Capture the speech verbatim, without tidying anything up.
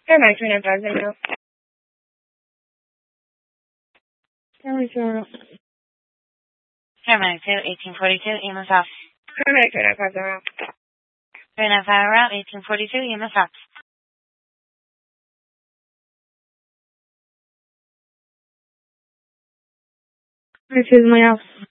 Paramount two nine five zero. Paramount two Paramount two, eighteen forty-two, E M S off. Paramount two nine five zero. three nine five route, eighteen forty-two, E M S off. This is my house.